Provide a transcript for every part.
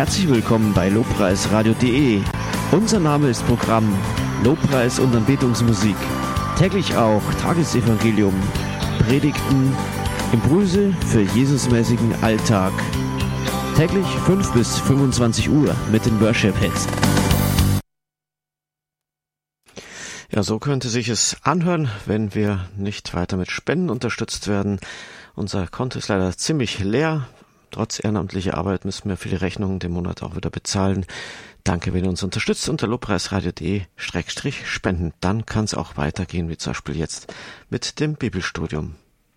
Herzlich willkommen bei lobpreisradio.de. Unser Name ist Programm Lobpreis und Anbetungsmusik. Täglich auch Tagesevangelium, Predigten, Impulse für Jesusmäßigen Alltag. Täglich 5 bis 25 Uhr mit den Worship-Hits. Ja, so könnte sich es anhören, wenn wir nicht weiter mit Spenden unterstützt werden. Unser Konto ist leider ziemlich leer. Trotz ehrenamtlicher Arbeit müssen wir viele Rechnungen den Monat auch wieder bezahlen. Danke, wenn ihr uns unterstützt unter lobpreisradio.de/spenden. Dann kann es auch weitergehen, wie zum Beispiel jetzt mit dem Bibelstudium.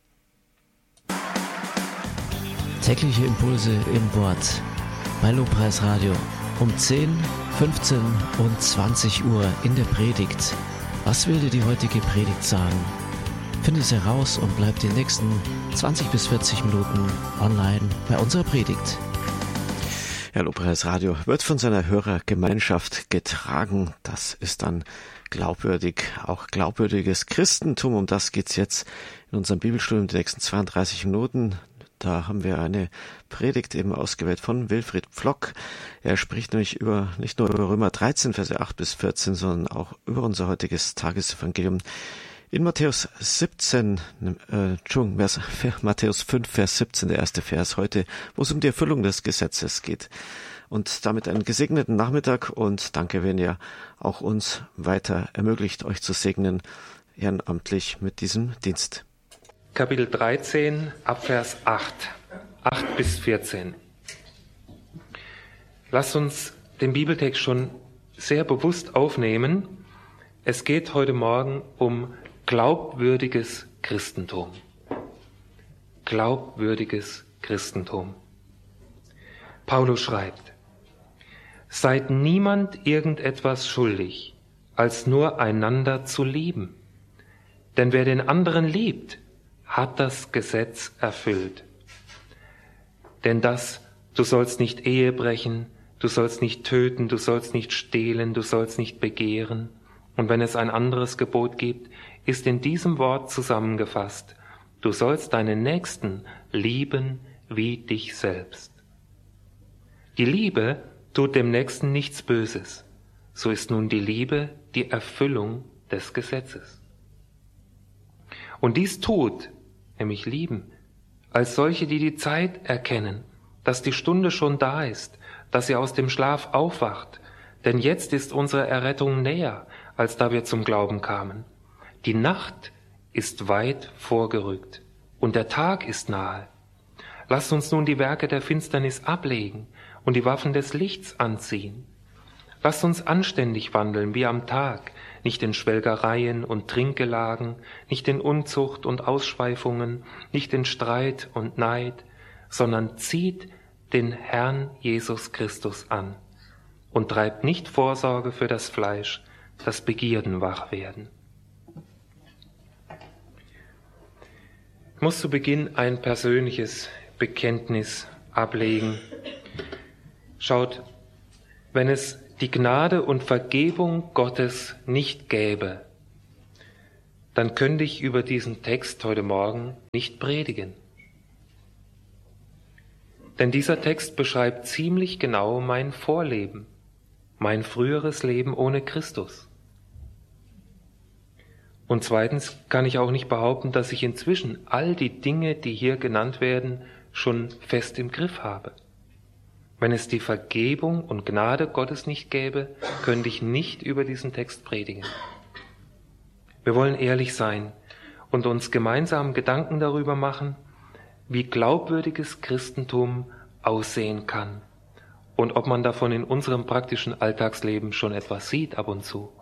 Tägliche Impulse im Wort bei Lobpreisradio um 10, 15 und 20 Uhr in der Predigt. Was will dir die heutige Predigt sagen? Finde es heraus und bleib die nächsten 20 bis 40 Minuten online bei unserer Predigt. Ja, Lobpreisradio wird von seiner Hörergemeinschaft getragen. Das ist dann glaubwürdig, auch glaubwürdiges Christentum. Um das geht's jetzt in unserem Bibelstudium die nächsten 32 Minuten. Da haben wir eine Predigt eben ausgewählt von Wilfried Pflock. Er spricht nämlich nicht nur über Römer 13, Verse 8 bis 14, sondern auch über unser heutiges Tagesevangelium. In Matthäus 5, Vers 17, der erste Vers heute, wo es um die Erfüllung des Gesetzes geht. Und damit einen gesegneten Nachmittag und danke, wenn ihr auch uns weiter ermöglicht, euch zu segnen, ehrenamtlich mit diesem Dienst. Kapitel 13, Abvers 8 bis 14. Lasst uns den Bibeltext schon sehr bewusst aufnehmen. Es geht heute Morgen um glaubwürdiges Christentum. Glaubwürdiges Christentum. Paulus schreibt: Seid niemand irgendetwas schuldig, als nur einander zu lieben. Denn wer den anderen liebt, hat das Gesetz erfüllt. Denn du sollst nicht Ehe brechen, du sollst nicht töten, du sollst nicht stehlen, du sollst nicht begehren. Und wenn es ein anderes Gebot gibt, ist in diesem Wort zusammengefasst: Du sollst deinen Nächsten lieben wie dich selbst. Die Liebe tut dem Nächsten nichts Böses. So ist nun die Liebe die Erfüllung des Gesetzes. Und dies tut, nämlich lieben, als solche, die die Zeit erkennen, dass die Stunde schon da ist, dass ihr aus dem Schlaf aufwacht. Denn jetzt ist unsere Errettung näher, als da wir zum Glauben kamen. Die Nacht ist weit vorgerückt und der Tag ist nahe. Lasst uns nun die Werke der Finsternis ablegen und die Waffen des Lichts anziehen. Lasst uns anständig wandeln wie am Tag, nicht in Schwelgereien und Trinkgelagen, nicht in Unzucht und Ausschweifungen, nicht in Streit und Neid, sondern zieht den Herrn Jesus Christus an und treibt nicht Vorsorge für das Fleisch, dass Begierden wach werden. Ich muss zu Beginn ein persönliches Bekenntnis ablegen. Schaut, wenn es die Gnade und Vergebung Gottes nicht gäbe, dann könnte ich über diesen Text heute Morgen nicht predigen. Denn dieser Text beschreibt ziemlich genau mein Vorleben, mein früheres Leben ohne Christus. Und zweitens kann ich auch nicht behaupten, dass ich inzwischen all die Dinge, die hier genannt werden, schon fest im Griff habe. Wenn es die Vergebung und Gnade Gottes nicht gäbe, könnte ich nicht über diesen Text predigen. Wir wollen ehrlich sein und uns gemeinsam Gedanken darüber machen, wie glaubwürdiges Christentum aussehen kann und ob man davon in unserem praktischen Alltagsleben schon etwas sieht ab und zu.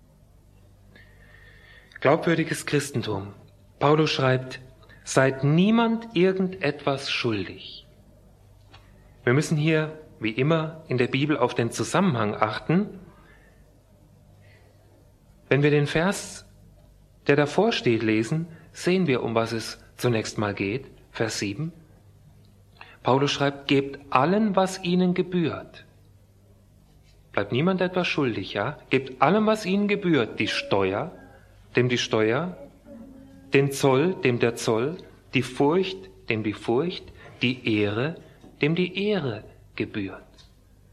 Glaubwürdiges Christentum. Paulus schreibt: Seid niemand irgendetwas schuldig. Wir müssen hier, wie immer, in der Bibel auf den Zusammenhang achten. Wenn wir den Vers, der davor steht, lesen, sehen wir, um was es zunächst mal geht. Vers 7. Paulus schreibt: Gebt allen, was ihnen gebührt. Bleibt niemand etwas schuldig, ja? Gebt allem, was ihnen gebührt. Die Steuer, dem die Steuer, den Zoll, dem der Zoll, die Furcht, dem die Furcht, die Ehre, dem die Ehre gebührt.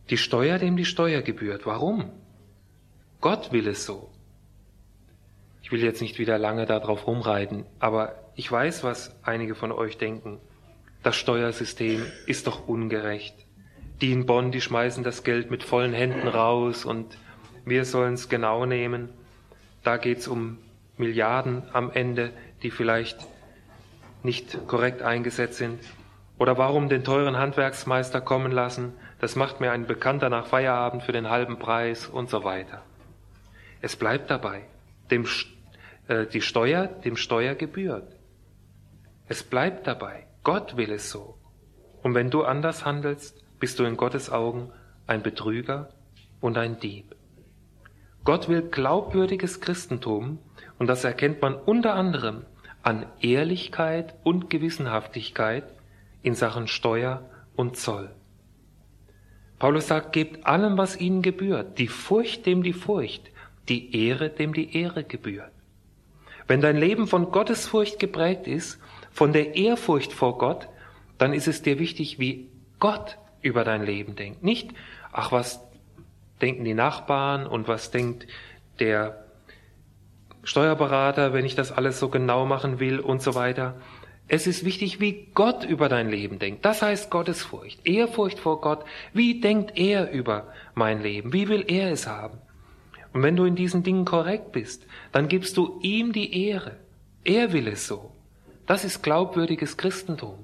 Die Steuer, dem die Steuer gebührt. Warum? Gott will es so. Ich will jetzt nicht wieder lange darauf rumreiten, aber ich weiß, was einige von euch denken. Das Steuersystem ist doch ungerecht. Die in Bonn, die schmeißen das Geld mit vollen Händen raus und wir sollen es genau nehmen. Da geht's um Milliarden am Ende, die vielleicht nicht korrekt eingesetzt sind. Oder warum den teuren Handwerksmeister kommen lassen? Das macht mir ein Bekannter nach Feierabend für den halben Preis und so weiter. Es bleibt dabei. Die Steuer dem Steuer gebührt. Es bleibt dabei. Gott will es so. Und wenn du anders handelst, bist du in Gottes Augen ein Betrüger und ein Dieb. Gott will glaubwürdiges Christentum und das erkennt man unter anderem an Ehrlichkeit und Gewissenhaftigkeit in Sachen Steuer und Zoll. Paulus sagt, gebt allem, was ihnen gebührt, die Furcht dem die Furcht, die Ehre dem die Ehre gebührt. Wenn dein Leben von Gottesfurcht geprägt ist, von der Ehrfurcht vor Gott, dann ist es dir wichtig, wie Gott über dein Leben denkt. Nicht, ach, was denken die Nachbarn und was denkt der Steuerberater, wenn ich das alles so genau machen will und so weiter. Es ist wichtig, wie Gott über dein Leben denkt. Das heißt Gottesfurcht, Ehrfurcht vor Gott. Wie denkt er über mein Leben? Wie will er es haben? Und wenn du in diesen Dingen korrekt bist, dann gibst du ihm die Ehre. Er will es so. Das ist glaubwürdiges Christentum.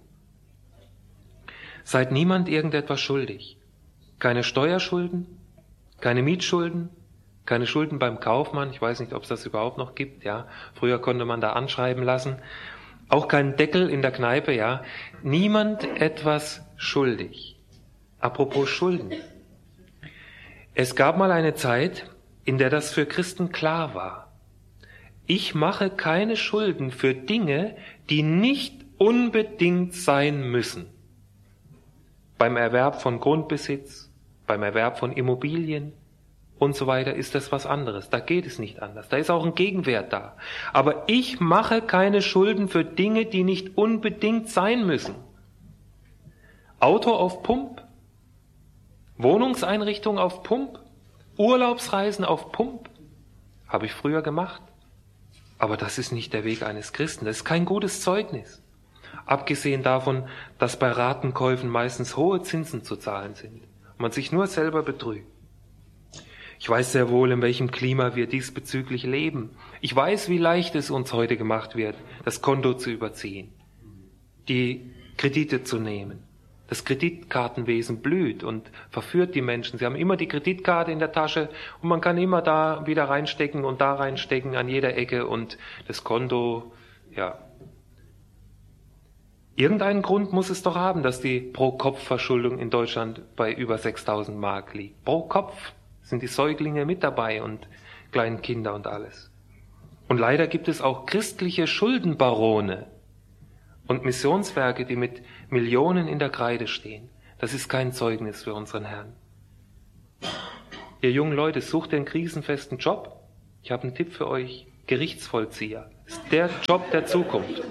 Seid niemand irgendetwas schuldig. Keine Steuerschulden, keine Mietschulden, keine Schulden beim Kaufmann. Ich weiß nicht, ob es das überhaupt noch gibt. Ja, früher konnte man da anschreiben lassen. Auch kein Deckel in der Kneipe. Ja, niemand etwas schuldig. Apropos Schulden. Es gab mal eine Zeit, in der das für Christen klar war. Ich mache keine Schulden für Dinge, die nicht unbedingt sein müssen. Beim Erwerb von Grundbesitz, beim Erwerb von Immobilien und so weiter ist das was anderes. Da geht es nicht anders. Da ist auch ein Gegenwert da. Aber ich mache keine Schulden für Dinge, die nicht unbedingt sein müssen. Auto auf Pump, Wohnungseinrichtung auf Pump, Urlaubsreisen auf Pump, habe ich früher gemacht. Aber das ist nicht der Weg eines Christen. Das ist kein gutes Zeugnis. Abgesehen davon, dass bei Ratenkäufen meistens hohe Zinsen zu zahlen sind und man sich nur selber betrügt. Ich weiß sehr wohl, in welchem Klima wir diesbezüglich leben. Ich weiß, wie leicht es uns heute gemacht wird, das Konto zu überziehen, die Kredite zu nehmen. Das Kreditkartenwesen blüht und verführt die Menschen. Sie haben immer die Kreditkarte in der Tasche und man kann immer da wieder reinstecken und da reinstecken an jeder Ecke und das Konto, ja. Irgendeinen Grund muss es doch haben, dass die Pro-Kopf-Verschuldung in Deutschland bei über 6.000 Mark liegt. Pro Kopf sind die Säuglinge mit dabei und kleinen Kinder und alles. Und leider gibt es auch christliche Schuldenbarone und Missionswerke, die mit Millionen in der Kreide stehen. Das ist kein Zeugnis für unseren Herrn. Ihr jungen Leute, sucht den krisenfesten Job. Ich habe einen Tipp für euch. Gerichtsvollzieher. Das ist der Job der Zukunft.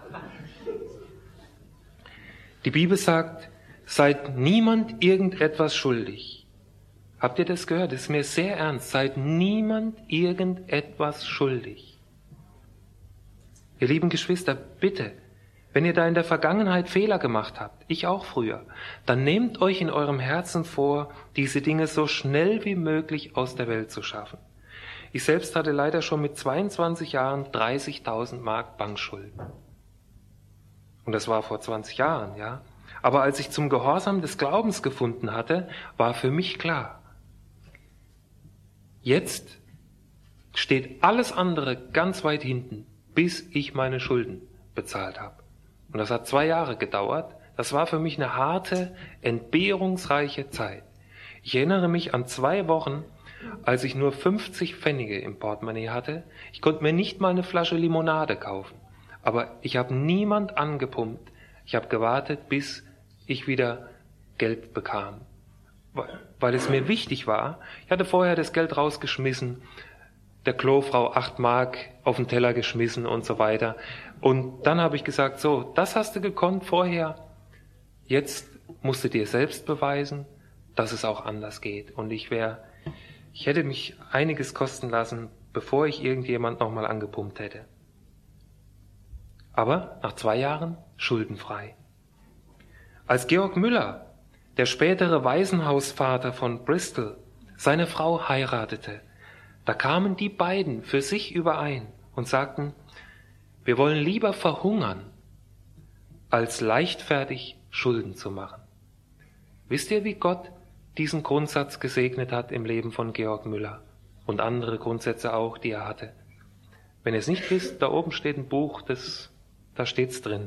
Die Bibel sagt, seid niemand irgendetwas schuldig. Habt ihr das gehört? Das ist mir sehr ernst. Seid niemand irgendetwas schuldig. Ihr lieben Geschwister, bitte, wenn ihr da in der Vergangenheit Fehler gemacht habt, ich auch früher, dann nehmt euch in eurem Herzen vor, diese Dinge so schnell wie möglich aus der Welt zu schaffen. Ich selbst hatte leider schon mit 22 Jahren 30.000 Mark Bankschulden. Und das war vor 20 Jahren, ja. Aber als ich zum Gehorsam des Glaubens gefunden hatte, war für mich klar, jetzt steht alles andere ganz weit hinten, bis ich meine Schulden bezahlt habe. Und das hat 2 Jahre gedauert. Das war für mich eine harte, entbehrungsreiche Zeit. Ich erinnere mich an 2 Wochen, als ich nur 50 Pfennige im Portemonnaie hatte. Ich konnte mir nicht mal eine Flasche Limonade kaufen. Aber ich habe niemand angepumpt. Ich habe gewartet, bis ich wieder Geld bekam. Weil es mir wichtig war. Ich hatte vorher das Geld rausgeschmissen, der Klofrau 8 Mark auf den Teller geschmissen und so weiter. Und dann habe ich gesagt, so, das hast du gekonnt vorher. Jetzt musst du dir selbst beweisen, dass es auch anders geht. Und ich hätte mich einiges kosten lassen, bevor ich irgendjemand nochmal angepumpt hätte. Aber nach 2 Jahren schuldenfrei. Als Georg Müller, der spätere Waisenhausvater von Bristol, seine Frau heiratete, da kamen die beiden für sich überein und sagten, wir wollen lieber verhungern, als leichtfertig Schulden zu machen. Wisst ihr, wie Gott diesen Grundsatz gesegnet hat im Leben von Georg Müller und andere Grundsätze auch, die er hatte? Wenn ihr es nicht wisst, da oben steht ein Buch, da steht's drin.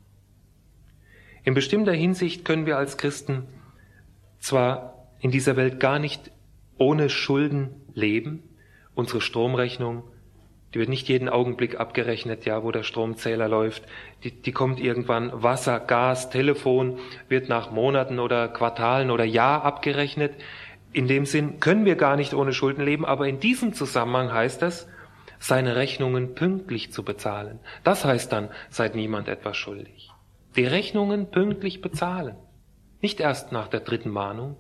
In bestimmter Hinsicht können wir als Christen zwar in dieser Welt gar nicht ohne Schulden leben. Unsere Stromrechnung, die wird nicht jeden Augenblick abgerechnet, ja, wo der Stromzähler läuft. Die kommt irgendwann. Wasser, Gas, Telefon wird nach Monaten oder Quartalen oder Jahr abgerechnet. In dem Sinn können wir gar nicht ohne Schulden leben, aber in diesem Zusammenhang heißt das, seine Rechnungen pünktlich zu bezahlen. Das heißt dann, seid niemand etwas schuldig. Die Rechnungen pünktlich bezahlen. Nicht erst nach der 3. Mahnung.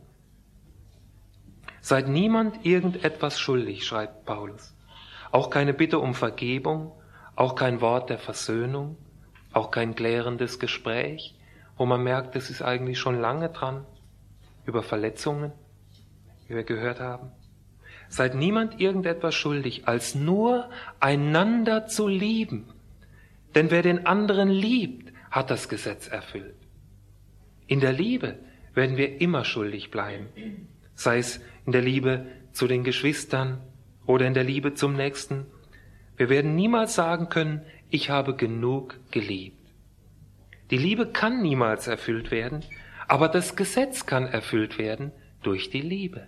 Seid niemand irgendetwas schuldig, schreibt Paulus. Auch keine Bitte um Vergebung, auch kein Wort der Versöhnung, auch kein klärendes Gespräch, wo man merkt, es ist eigentlich schon lange dran, über Verletzungen, wie wir gehört haben. Seid niemand irgendetwas schuldig, als nur einander zu lieben. Denn wer den anderen liebt, hat das Gesetz erfüllt. In der Liebe werden wir immer schuldig bleiben, sei es in der Liebe zu den Geschwistern oder in der Liebe zum Nächsten. Wir werden niemals sagen können, ich habe genug geliebt. Die Liebe kann niemals erfüllt werden, aber das Gesetz kann erfüllt werden durch die Liebe.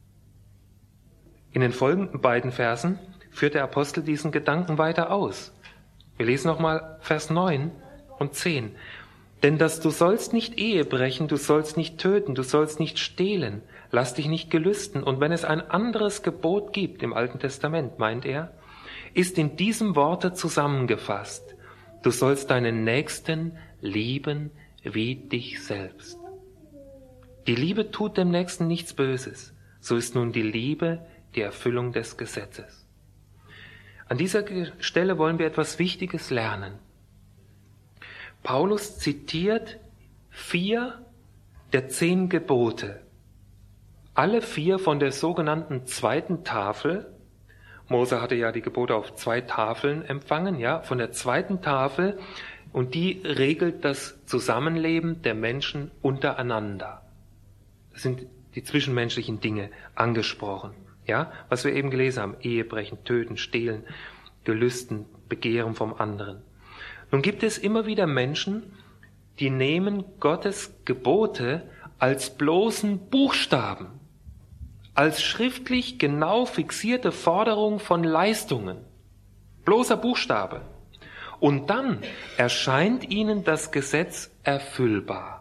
In den folgenden beiden Versen führt der Apostel diesen Gedanken weiter aus. Wir lesen nochmal Vers 9 und 10. Denn dass du sollst nicht Ehe brechen, du sollst nicht töten, du sollst nicht stehlen, lass dich nicht gelüsten. Und wenn es ein anderes Gebot gibt, im Alten Testament, meint er, ist in diesem Worte zusammengefasst, du sollst deinen Nächsten lieben wie dich selbst. Die Liebe tut dem Nächsten nichts Böses. So ist nun die Liebe die Erfüllung des Gesetzes. An dieser Stelle wollen wir etwas Wichtiges lernen. Paulus zitiert 4 der 10 Gebote. Alle 4 von der sogenannten zweiten Tafel. Mose hatte ja die Gebote auf 2 Tafeln empfangen, ja, von der zweiten Tafel. Und die regelt das Zusammenleben der Menschen untereinander. Das sind die zwischenmenschlichen Dinge angesprochen. Ja, was wir eben gelesen haben, Ehebrechen, Töten, Stehlen, Gelüsten, Begehren vom anderen. Nun gibt es immer wieder Menschen, die nehmen Gottes Gebote als bloßen Buchstaben, als schriftlich genau fixierte Forderung von Leistungen, bloßer Buchstabe. Und dann erscheint ihnen das Gesetz erfüllbar.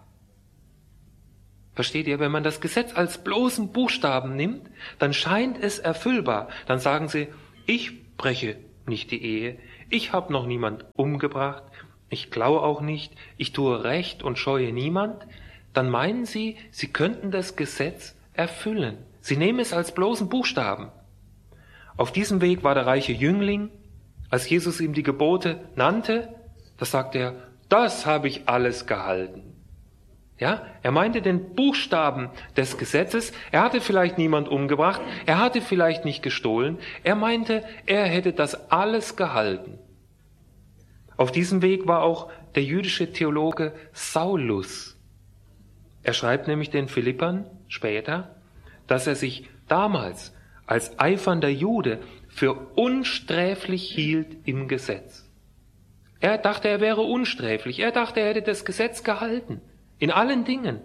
Versteht ihr, wenn man das Gesetz als bloßen Buchstaben nimmt, dann scheint es erfüllbar. Dann sagen sie, ich breche nicht die Ehe, ich habe noch niemand umgebracht, ich klaue auch nicht, ich tue Recht und scheue niemand. Dann meinen sie, sie könnten das Gesetz erfüllen. Sie nehmen es als bloßen Buchstaben. Auf diesem Weg war der reiche Jüngling, als Jesus ihm die Gebote nannte, da sagt er, das habe ich alles gehalten. Ja, er meinte den Buchstaben des Gesetzes, er hatte vielleicht niemand umgebracht, er hatte vielleicht nicht gestohlen, er meinte, er hätte das alles gehalten. Auf diesem Weg war auch der jüdische Theologe Saulus. Er schreibt nämlich den Philippern später, dass er sich damals als eifernder Jude für unsträflich hielt im Gesetz. Er dachte, er wäre unsträflich, er dachte, er hätte das Gesetz gehalten. In allen Dingen.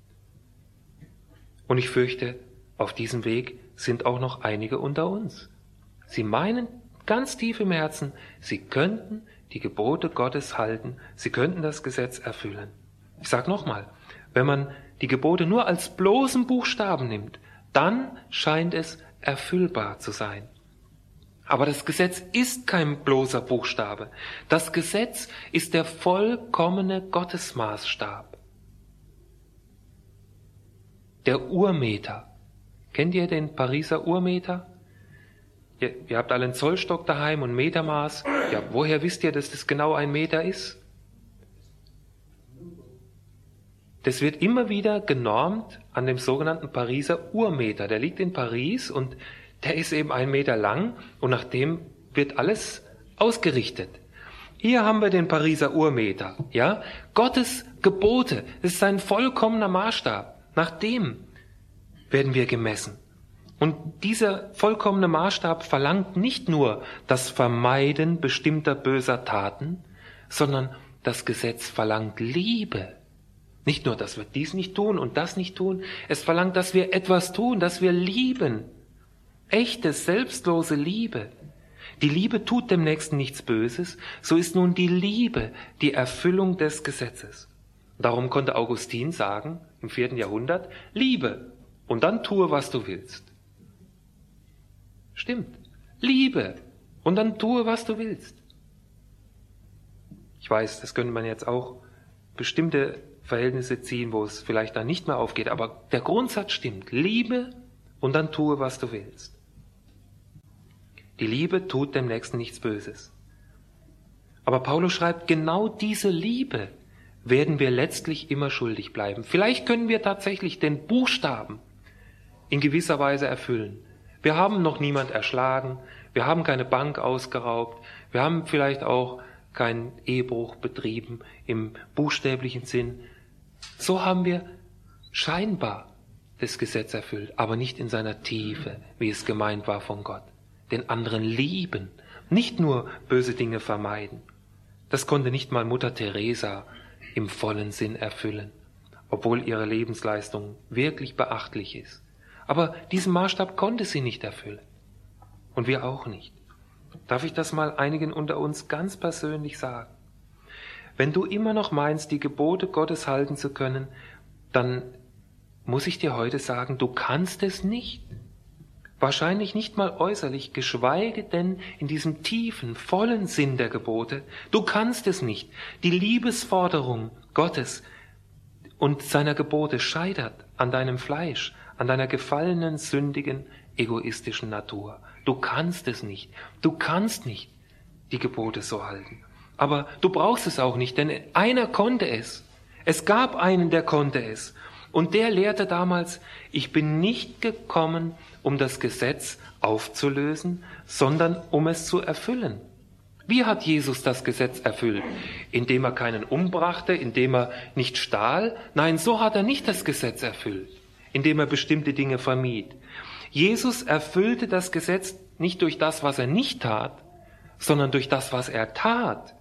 Und ich fürchte, auf diesem Weg sind auch noch einige unter uns. Sie meinen ganz tief im Herzen, sie könnten die Gebote Gottes halten, sie könnten das Gesetz erfüllen. Ich sage nochmal, wenn man die Gebote nur als bloßen Buchstaben nimmt, dann scheint es erfüllbar zu sein. Aber das Gesetz ist kein bloßer Buchstabe. Das Gesetz ist der vollkommene Gottesmaßstab. der Urmeter. Kennt ihr den Pariser Urmeter? Ihr habt alle einen Zollstock daheim und Metermaß. Ja, woher wisst ihr, dass das genau 1 Meter ist? Das wird immer wieder genormt an dem sogenannten Pariser Urmeter. Der liegt in Paris und der ist eben 1 Meter lang und nach dem wird alles ausgerichtet. Hier haben wir den Pariser Urmeter, ja? Gottes Gebote, das ist ein vollkommener Maßstab. Nach dem werden wir gemessen. Und dieser vollkommene Maßstab verlangt nicht nur das Vermeiden bestimmter böser Taten, sondern das Gesetz verlangt Liebe. Nicht nur, dass wir dies nicht tun und das nicht tun, es verlangt, dass wir etwas tun, dass wir lieben. Echte, selbstlose Liebe. Die Liebe tut dem Nächsten nichts Böses, so ist nun die Liebe die Erfüllung des Gesetzes. Darum konnte Augustin sagen, im 4. Jahrhundert, liebe und dann tue, was du willst. Stimmt. Liebe und dann tue, was du willst. Ich weiß, das könnte man jetzt auch bestimmte Verhältnisse ziehen, wo es vielleicht dann nicht mehr aufgeht, aber der Grundsatz stimmt. Liebe und dann tue, was du willst. Die Liebe tut dem Nächsten nichts Böses. Aber Paulus schreibt, genau diese Liebe werden wir letztlich immer schuldig bleiben. Vielleicht können wir tatsächlich den Buchstaben in gewisser Weise erfüllen. Wir haben noch niemand erschlagen, wir haben keine Bank ausgeraubt, wir haben vielleicht auch keinen Ehebruch betrieben im buchstäblichen Sinn. So haben wir scheinbar das Gesetz erfüllt, aber nicht in seiner Tiefe, wie es gemeint war von Gott. Den anderen lieben, nicht nur böse Dinge vermeiden. Das konnte nicht mal Mutter Teresa im vollen Sinn erfüllen, obwohl ihre Lebensleistung wirklich beachtlich ist. Aber diesen Maßstab konnte sie nicht erfüllen. Und wir auch nicht. Darf ich das mal einigen unter uns ganz persönlich sagen? Wenn du immer noch meinst, die Gebote Gottes halten zu können, dann muss ich dir heute sagen, du kannst es nicht. Wahrscheinlich nicht mal äußerlich, geschweige denn in diesem tiefen, vollen Sinn der Gebote. Du kannst es nicht. Die Liebesforderung Gottes und seiner Gebote scheitert an deinem Fleisch, an deiner gefallenen, sündigen, egoistischen Natur. Du kannst es nicht. Du kannst nicht die Gebote so halten. Aber du brauchst es auch nicht, denn einer konnte es. Es gab einen, der konnte es. Und der lehrte damals, ich bin nicht gekommen, um das Gesetz aufzulösen, sondern um es zu erfüllen. Wie hat Jesus das Gesetz erfüllt? Indem er keinen umbrachte, indem er nicht stahl? Nein, so hat er nicht das Gesetz erfüllt, indem er bestimmte Dinge vermied. Jesus erfüllte das Gesetz nicht durch das, was er nicht tat, sondern durch das, was er tat.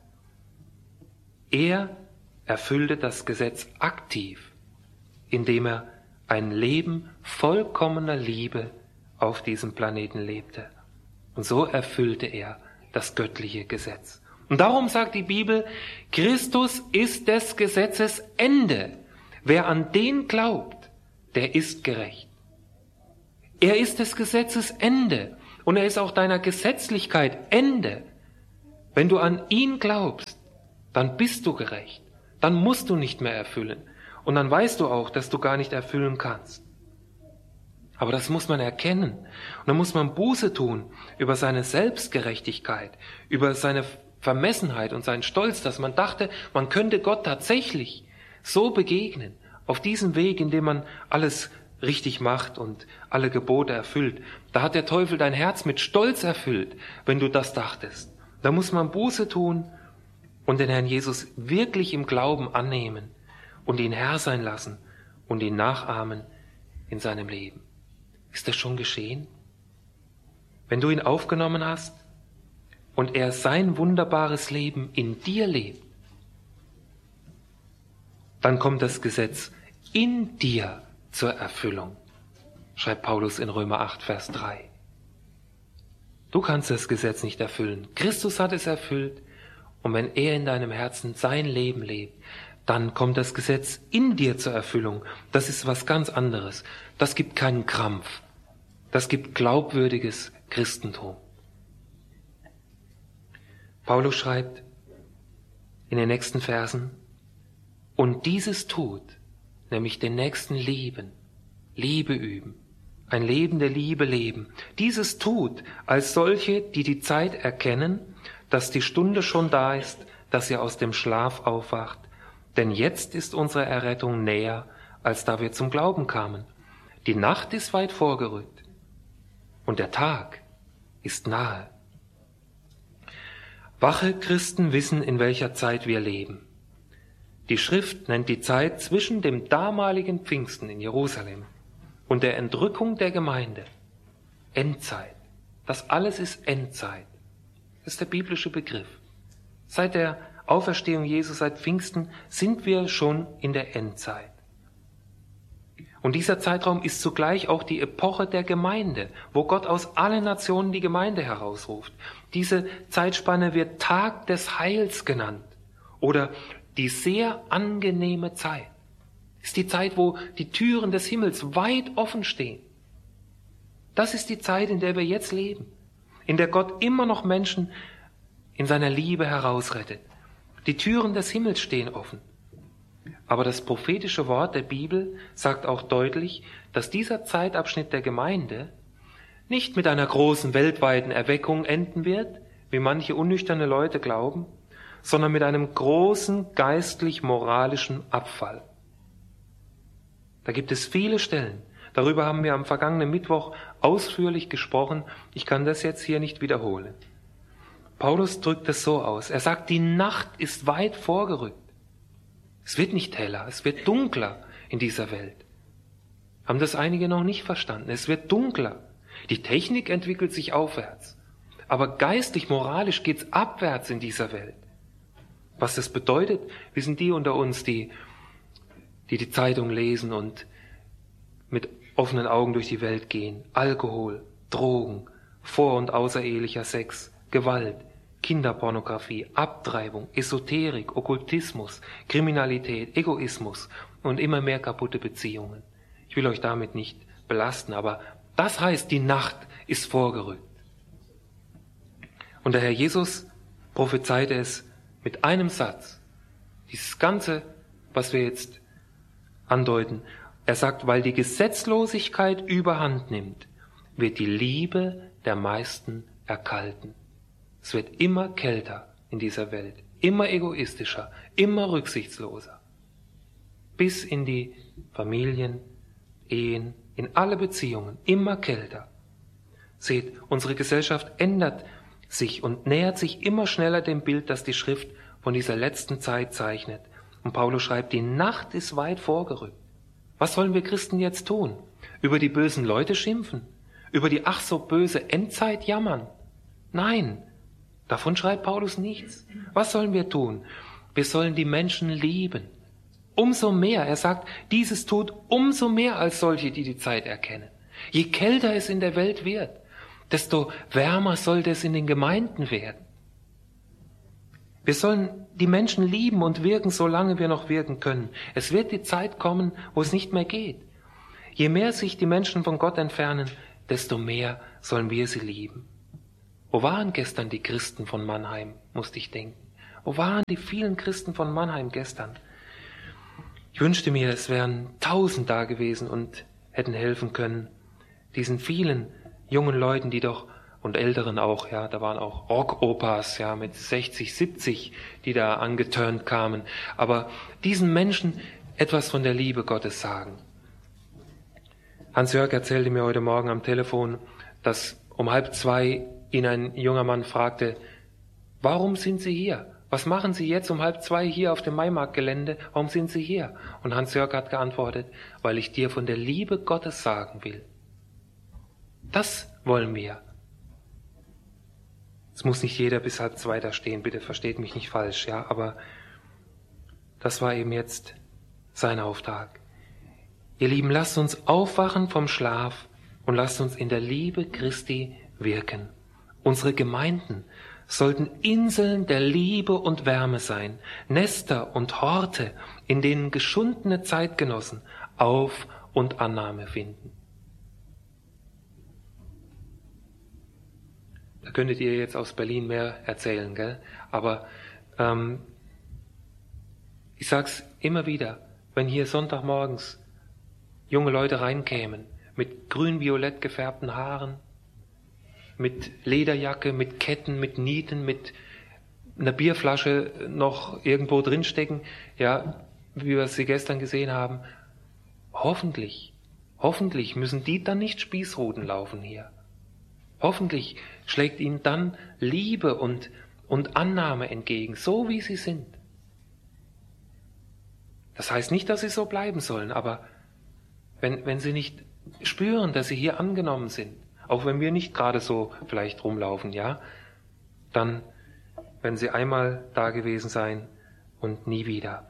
Er erfüllte das Gesetz aktiv, indem er ein Leben vollkommener Liebe auf diesem Planeten lebte. Und so erfüllte er das göttliche Gesetz. Und darum sagt die Bibel, Christus ist des Gesetzes Ende. Wer an den glaubt, der ist gerecht. Er ist des Gesetzes Ende und er ist auch deiner Gesetzlichkeit Ende. Wenn du an ihn glaubst, dann bist du gerecht. Dann musst du nicht mehr erfüllen. Und dann weißt du auch, dass du gar nicht erfüllen kannst. Aber das muss man erkennen. Und dann muss man Buße tun über seine Selbstgerechtigkeit, über seine Vermessenheit und seinen Stolz, dass man dachte, man könnte Gott tatsächlich so begegnen, auf diesem Weg, in dem man alles richtig macht und alle Gebote erfüllt. Da hat der Teufel dein Herz mit Stolz erfüllt, wenn du das dachtest. Da muss man Buße tun und den Herrn Jesus wirklich im Glauben annehmen und ihn Herr sein lassen und ihn nachahmen in seinem Leben. Ist das schon geschehen? Wenn du ihn aufgenommen hast und er sein wunderbares Leben in dir lebt, dann kommt das Gesetz in dir zur Erfüllung, schreibt Paulus in Römer 8, Vers 3. Du kannst das Gesetz nicht erfüllen. Christus hat es erfüllt. Und wenn er in deinem Herzen sein Leben lebt, dann kommt das Gesetz in dir zur Erfüllung. Das ist was ganz anderes. Das gibt keinen Krampf. Das gibt glaubwürdiges Christentum. Paulus schreibt in den nächsten Versen, und dieses tut, nämlich den Nächsten lieben, Liebe üben, ein Leben der Liebe leben. Dieses tut als solche, die die Zeit erkennen, dass die Stunde schon da ist, dass ihr aus dem Schlaf aufwacht. Denn jetzt ist unsere Errettung näher, als da wir zum Glauben kamen. Die Nacht ist weit vorgerückt und der Tag ist nahe. Wache Christen wissen, in welcher Zeit wir leben. Die Schrift nennt die Zeit zwischen dem damaligen Pfingsten in Jerusalem und der Entrückung der Gemeinde Endzeit. Das alles ist Endzeit. Das ist der biblische Begriff. Seit der Auferstehung Jesu, seit Pfingsten, sind wir schon in der Endzeit. Und dieser Zeitraum ist zugleich auch die Epoche der Gemeinde, wo Gott aus allen Nationen die Gemeinde herausruft. Diese Zeitspanne wird Tag des Heils genannt oder die sehr angenehme Zeit. Das ist die Zeit, wo die Türen des Himmels weit offen stehen. Das ist die Zeit, in der wir jetzt leben, in der Gott immer noch Menschen in seiner Liebe herausrettet. Die Türen des Himmels stehen offen. Aber das prophetische Wort der Bibel sagt auch deutlich, dass dieser Zeitabschnitt der Gemeinde nicht mit einer großen weltweiten Erweckung enden wird, wie manche unnüchterne Leute glauben, sondern mit einem großen geistlich-moralischen Abfall. Da gibt es viele Stellen. Darüber haben wir am vergangenen Mittwoch ausführlich gesprochen. Ich kann das jetzt hier nicht wiederholen. Paulus drückt es so aus. Er sagt, die Nacht ist weit vorgerückt. Es wird nicht heller, es wird dunkler in dieser Welt. Haben das einige noch nicht verstanden? Es wird dunkler. Die Technik entwickelt sich aufwärts. Aber geistlich, moralisch geht's abwärts in dieser Welt. Was das bedeutet, wissen die unter uns, die Zeitung lesen und mit offenen Augen durch die Welt gehen. Alkohol, Drogen, vor- und außerehelicher Sex, Gewalt, Kinderpornografie, Abtreibung, Esoterik, Okkultismus, Kriminalität, Egoismus und immer mehr kaputte Beziehungen. Ich will euch damit nicht belasten, aber das heißt, die Nacht ist vorgerückt. Und der Herr Jesus prophezeite es mit einem Satz. Dieses Ganze, was wir jetzt andeuten, er sagt, weil die Gesetzlosigkeit überhand nimmt, wird die Liebe der meisten erkalten. Es wird immer kälter in dieser Welt, immer egoistischer, immer rücksichtsloser. Bis in die Familien, Ehen, in alle Beziehungen, immer kälter. Seht, unsere Gesellschaft ändert sich und nähert sich immer schneller dem Bild, das die Schrift von dieser letzten Zeit zeichnet. Und Paulus schreibt, die Nacht ist weit vorgerückt. Was sollen wir Christen jetzt tun? Über die bösen Leute schimpfen? Über die ach so böse Endzeit jammern? Nein, davon schreibt Paulus nichts. Was sollen wir tun? Wir sollen die Menschen lieben. Umso mehr, er sagt, dieses tut umso mehr als solche, die die Zeit erkennen. Je kälter es in der Welt wird, desto wärmer sollte es in den Gemeinden werden. Wir sollen die Menschen lieben und wirken, solange wir noch wirken können. Es wird die Zeit kommen, wo es nicht mehr geht. Je mehr sich die Menschen von Gott entfernen, desto mehr sollen wir sie lieben. Wo waren gestern die Christen von Mannheim, musste ich denken. Wo waren die vielen Christen von Mannheim gestern? Ich wünschte mir, es wären 1000 da gewesen und hätten helfen können, diesen vielen jungen Leuten, die doch, und Älteren auch, ja, da waren auch Rockopas, ja, mit 60, 70, die da angeturnt kamen, aber diesen Menschen etwas von der Liebe Gottes sagen. Hans-Jörg erzählte mir heute Morgen am Telefon, dass um 1:30 ihn ein junger Mann fragte, warum sind Sie hier? Was machen Sie jetzt um 1:30 hier auf dem Maimarktgelände? Warum sind Sie hier? Und Hans-Jörg hat geantwortet, weil ich dir von der Liebe Gottes sagen will. Das wollen wir. Es muss nicht jeder bis 1:30 da stehen, bitte versteht mich nicht falsch, ja, aber das war eben jetzt sein Auftrag. Ihr Lieben, lasst uns aufwachen vom Schlaf und lasst uns in der Liebe Christi wirken. Unsere Gemeinden sollten Inseln der Liebe und Wärme sein, Nester und Horte, in denen geschundene Zeitgenossen Auf- und Annahme finden. Da könntet ihr jetzt aus Berlin mehr erzählen, gell? Aber ich sag's immer wieder, wenn hier Sonntagmorgens junge Leute reinkämen, mit grün-violett gefärbten Haaren, mit Lederjacke, mit Ketten, mit Nieten, mit einer Bierflasche noch irgendwo drinstecken, ja, wie wir sie gestern gesehen haben. Hoffentlich müssen die dann nicht Spießruten laufen hier. Hoffentlich schlägt ihnen dann Liebe und Annahme entgegen, so wie sie sind. Das heißt nicht, dass sie so bleiben sollen, aber wenn sie nicht spüren, dass sie hier angenommen sind, auch wenn wir nicht gerade so vielleicht rumlaufen, ja, dann werden sie einmal da gewesen sein und nie wieder.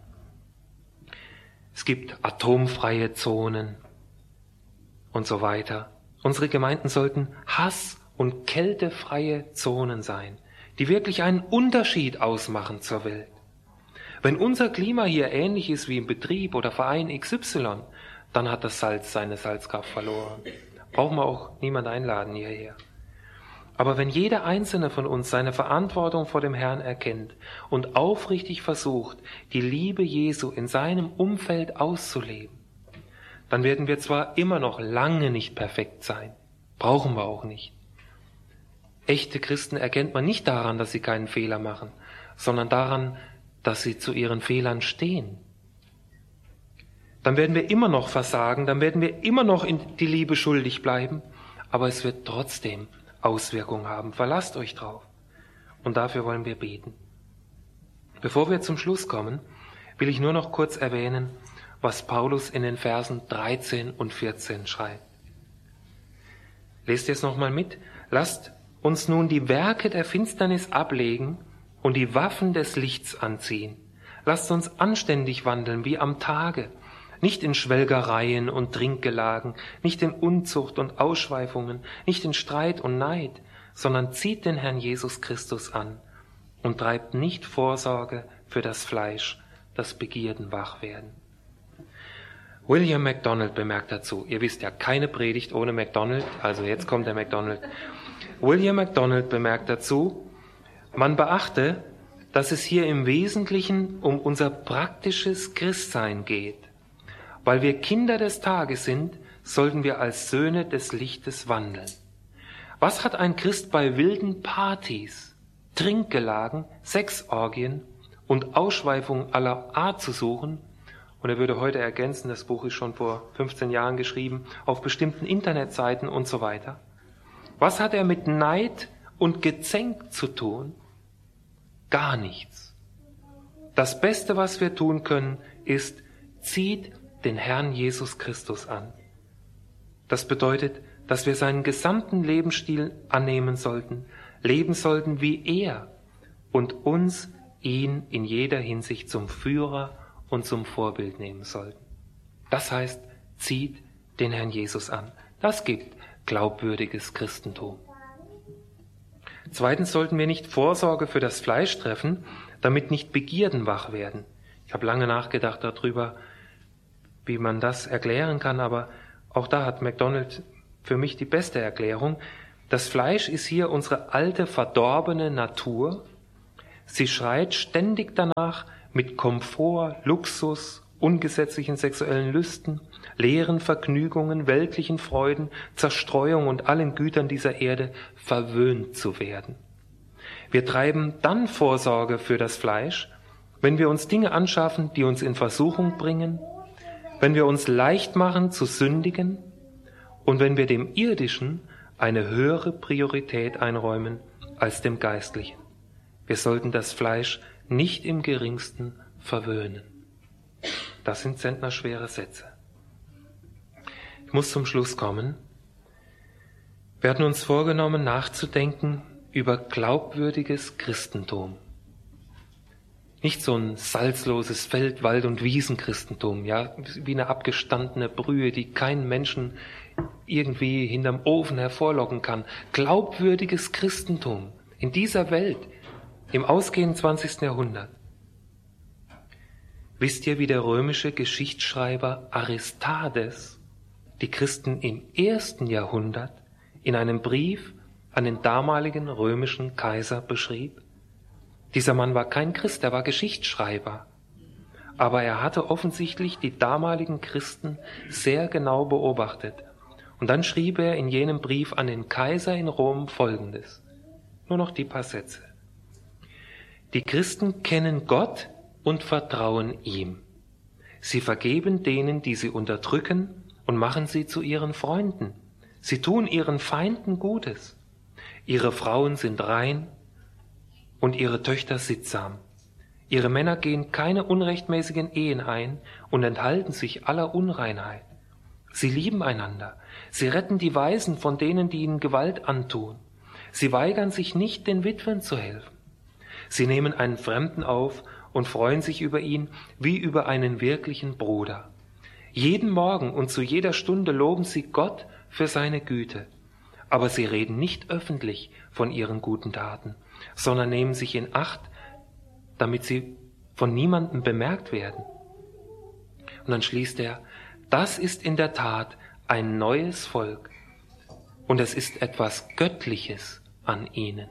Es gibt atomfreie Zonen und so weiter. Unsere Gemeinden sollten hass- und kältefreie Zonen sein, die wirklich einen Unterschied ausmachen zur Welt. Wenn unser Klima hier ähnlich ist wie im Betrieb oder Verein XY, dann hat das Salz seine Salzkraft verloren. Brauchen wir auch niemand einladen hierher. Aber wenn jeder einzelne von uns seine Verantwortung vor dem Herrn erkennt und aufrichtig versucht, die Liebe Jesu in seinem Umfeld auszuleben, dann werden wir zwar immer noch lange nicht perfekt sein, brauchen wir auch nicht. Echte Christen erkennt man nicht daran, dass sie keinen Fehler machen, sondern daran, dass sie zu ihren Fehlern stehen. Dann werden wir immer noch versagen, dann werden wir immer noch in die Liebe schuldig bleiben, aber es wird trotzdem Auswirkungen haben. Verlasst euch drauf. Und dafür wollen wir beten. Bevor wir zum Schluss kommen, will ich nur noch kurz erwähnen, was Paulus in den Versen 13 und 14 schreibt. Lest ihr es nochmal mit? Lasst uns nun die Werke der Finsternis ablegen und die Waffen des Lichts anziehen. Lasst uns anständig wandeln wie am Tage, nicht in Schwelgereien und Trinkgelagen, nicht in Unzucht und Ausschweifungen, nicht in Streit und Neid, sondern zieht den Herrn Jesus Christus an und treibt nicht Vorsorge für das Fleisch, das Begierden wach werden. William MacDonald bemerkt dazu, ihr wisst ja, keine Predigt ohne MacDonald, also jetzt kommt der MacDonald. William MacDonald bemerkt dazu, man beachte, dass es hier im Wesentlichen um unser praktisches Christsein geht. Weil wir Kinder des Tages sind, sollten wir als Söhne des Lichtes wandeln. Was hat ein Christ bei wilden Partys, Trinkgelagen, Sexorgien und Ausschweifungen aller Art zu suchen? Und er würde heute ergänzen, das Buch ist schon vor 15 Jahren geschrieben, auf bestimmten Internetseiten und so weiter. Was hat er mit Neid und Gezänk zu tun? Gar nichts. Das Beste, was wir tun können, ist, zieht den Herrn Jesus Christus an. Das bedeutet, dass wir seinen gesamten Lebensstil annehmen sollten, leben sollten wie er und ihn in jeder Hinsicht zum Führer und zum Vorbild nehmen sollten. Das heißt, zieht den Herrn Jesus an. Das gibt glaubwürdiges Christentum. Zweitens sollten wir nicht Vorsorge für das Fleisch treffen, damit nicht Begierden wach werden. Ich habe lange nachgedacht darüber, wie man das erklären kann, aber auch da hat MacDonald für mich die beste Erklärung. Das Fleisch ist hier unsere alte, verdorbene Natur. Sie schreit ständig danach, mit Komfort, Luxus, ungesetzlichen sexuellen Lüsten, leeren Vergnügungen, weltlichen Freuden, Zerstreuung und allen Gütern dieser Erde verwöhnt zu werden. Wir treiben dann Vorsorge für das Fleisch, wenn wir uns Dinge anschaffen, die uns in Versuchung bringen, wenn wir uns leicht machen zu sündigen und wenn wir dem Irdischen eine höhere Priorität einräumen als dem Geistlichen. Wir sollten das Fleisch nicht im Geringsten verwöhnen. Das sind zentnerschwere Sätze. Ich muss zum Schluss kommen. Wir hatten uns vorgenommen, nachzudenken über glaubwürdiges Christentum. Nicht so ein salzloses Feld-, Wald- und Wiesenchristentum, ja, wie eine abgestandene Brühe, die keinen Menschen irgendwie hinterm Ofen hervorlocken kann. Glaubwürdiges Christentum in dieser Welt, im ausgehenden 20. Jahrhundert. Wisst ihr, wie der römische Geschichtsschreiber Aristades die Christen im 1. Jahrhundert in einem Brief an den damaligen römischen Kaiser beschrieb? Dieser Mann war kein Christ, er war Geschichtsschreiber. aber er hatte offensichtlich die damaligen Christen sehr genau beobachtet. Und dann schrieb er in jenem Brief an den Kaiser in Rom Folgendes. Nur noch die paar Sätze. Die Christen kennen Gott und vertrauen ihm. Sie vergeben denen, die sie unterdrücken, und machen sie zu ihren Freunden. Sie tun ihren Feinden Gutes. Ihre Frauen sind rein und ihre Töchter sittsam. Ihre Männer gehen keine unrechtmäßigen Ehen ein und enthalten sich aller Unreinheit. Sie lieben einander. Sie retten die Waisen von denen, die ihnen Gewalt antun. Sie weigern sich nicht, den Witwen zu helfen. Sie nehmen einen Fremden auf und freuen sich über ihn wie über einen wirklichen Bruder. Jeden Morgen und zu jeder Stunde loben sie Gott für seine Güte. Aber sie reden nicht öffentlich von ihren guten Taten, sondern nehmen sich in Acht, damit sie von niemandem bemerkt werden. Und dann schließt er, das ist in der Tat ein neues Volk und es ist etwas Göttliches an ihnen.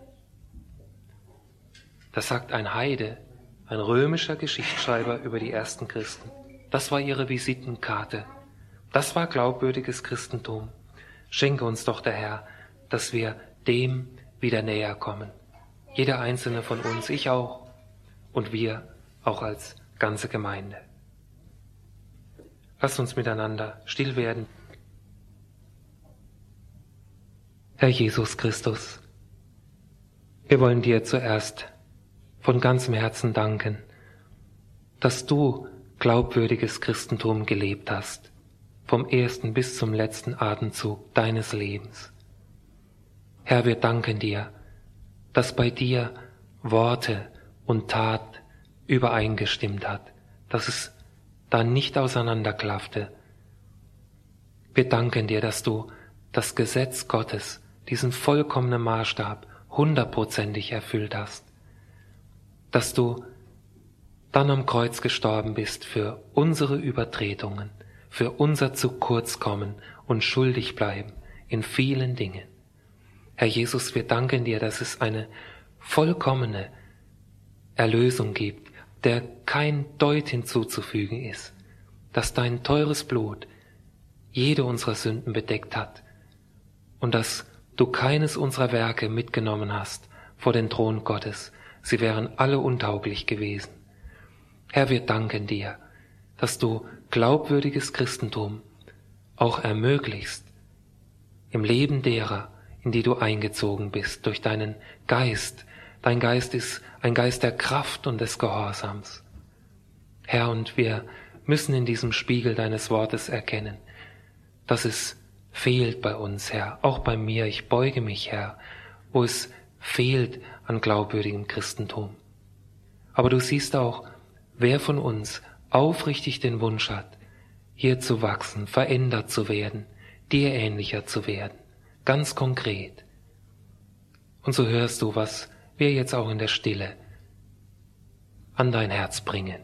Das sagt ein Heide, ein römischer Geschichtsschreiber über die ersten Christen. Das war ihre Visitenkarte. Das war glaubwürdiges Christentum. Schenke uns doch der Herr, dass wir dem wieder näher kommen. Jeder einzelne von uns, ich auch und wir auch als ganze Gemeinde. Lasst uns miteinander still werden. Herr Jesus Christus, wir wollen dir zuerst von ganzem Herzen danken, dass du glaubwürdiges Christentum gelebt hast, vom ersten bis zum letzten Atemzug deines Lebens. Herr, wir danken dir, dass bei dir Worte und Tat übereingestimmt hat, dass es da nicht auseinanderklaffte. Wir danken dir, dass du das Gesetz Gottes, diesen vollkommenen Maßstab, 100%ig erfüllt hast, dass du dann am Kreuz gestorben bist für unsere Übertretungen, für unser zu kurz kommen und schuldig bleiben in vielen Dingen. Herr Jesus, wir danken dir, dass es eine vollkommene Erlösung gibt, der kein Deut hinzuzufügen ist, dass dein teures Blut jede unserer Sünden bedeckt hat und dass du keines unserer Werke mitgenommen hast vor den Thron Gottes. Sie wären alle untauglich gewesen. Herr, wir danken dir, dass du glaubwürdiges Christentum auch ermöglichst im Leben derer, in die du eingezogen bist, durch deinen Geist. Dein Geist ist ein Geist der Kraft und des Gehorsams. Herr, und wir müssen in diesem Spiegel deines Wortes erkennen, dass es fehlt bei uns, Herr, auch bei mir. Ich beuge mich, Herr, wo es fehlt an glaubwürdigem Christentum. Aber du siehst auch, wer von uns aufrichtig den Wunsch hat, hier zu wachsen, verändert zu werden, dir ähnlicher zu werden, ganz konkret. Und so hörst du, was wir jetzt auch in der Stille an dein Herz bringen.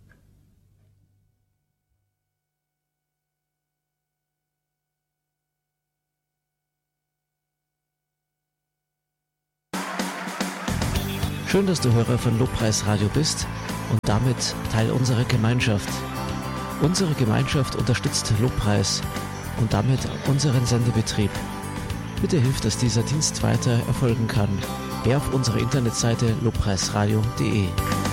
Schön, dass du Hörer von Lobpreis Radio bist und damit Teil unserer Gemeinschaft. Unsere Gemeinschaft unterstützt Lobpreis und damit unseren Sendebetrieb. Bitte hilf, dass dieser Dienst weiter erfolgen kann. Geh auf unsere Internetseite lobpreisradio.de.